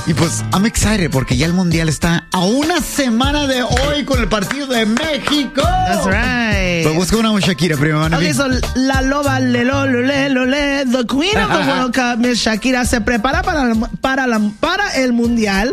Y pues, I'm excited porque ya el Mundial está a una semana de hoy con el partido de México. That's right. But what's going on with Shakira, prima? Okay, so la loba, the queen of the World Cup, Miss Shakira, se prepara para el Mundial.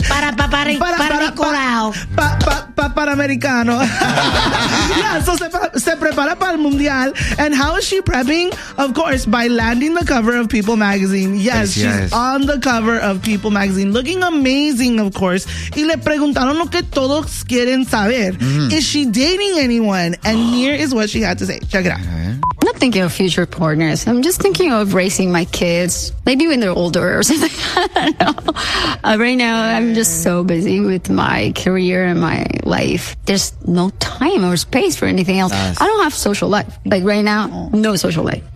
Para americano. Yeah, so se prepara para el Mundial. And how is she prepping? Of course, by landing the cover of People magazine. Yes, she's on the cover of People magazine, looking amazing, of course. Y le preguntaron lo que todos quieren saber. Is she dating anyone? And here is what she had to say. Check it out. I'm not thinking of future partners. I'm just thinking of raising my kids, maybe when they're older or something. I don't know. Right now, I'm just so busy with my career and my life. There's no time or space for anything else. I don't have social life. Like right now, no social life.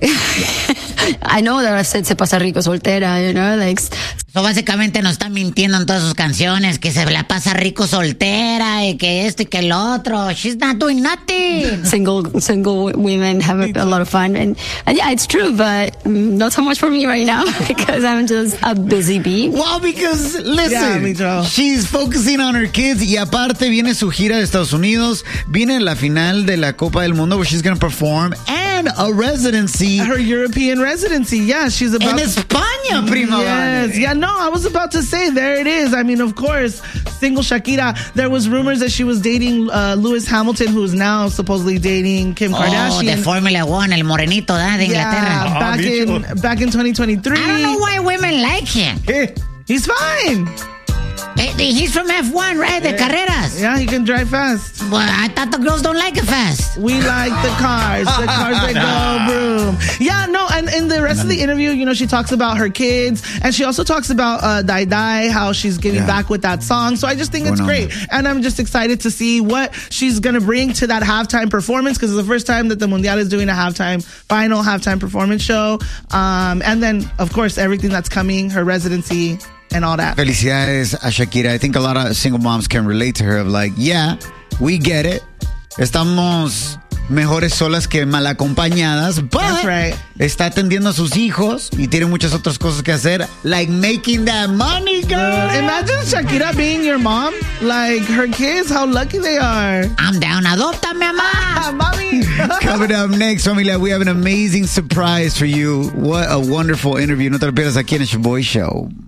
I know that I said se pasa rico soltera, you know, like. So básicamente nos está mintiendo en todas sus canciones, que se la pasa rico soltera, y que esto y que el otro. She's not doing nothing. Single women have a lot of fun, and yeah, it's true, but not so much for me right now because I'm just a busy bee. Well, because listen, she's focusing on her kids, y aparte viene su gira de Estados Unidos, viene la final de la Copa del Mundo where she's going to perform, and a residency. Her European residency, yeah, she's about en España, prima. Yes, yeah, no, I was about to say, there it is. I mean, of course, single Shakira. There was rumors that she was dating Lewis Hamilton, who is now supposedly dating Kim Kardashian. Oh, de Formula One, el morenito de Inglaterra. Yeah, back in 2023. I don't know why women like him. He's fine. He's from F1, right? The carreras. Yeah, he can drive fast. Well, I thought the girls don't like it fast. We like the cars that go boom. Yeah, no, and in the rest of the interview, you know, she talks about her kids, and she also talks about Dai Dai, how she's getting back with that song. So I just think it's great. And I'm just excited to see what she's going to bring to that halftime performance, because it's the first time that the Mundial is doing a final halftime performance show. And then, of course, everything that's coming, her residency, and all that. Felicidades a Shakira. I think a lot of single moms can relate to her of like, yeah, we get it. Estamos mejores solas que mal acompañadas, but está atendiendo a sus hijos y tiene muchas otras cosas que hacer, like making that money, girl. Imagine Shakira being your mom. Like, her kids, how lucky they are. I'm down. Adóptame, mamá. Mommy. Coming up next, familia, we have an amazing surprise for you. What a wonderful interview. No te lo pierdas aquí en el Shaboy Show.